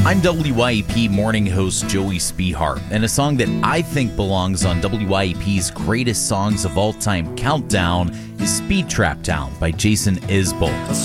I'm WYEP morning host Joey Spehar, and a song that I think belongs on WYEP's Greatest Songs of All Time Countdown is Speed Trap Town by Jason Isbell.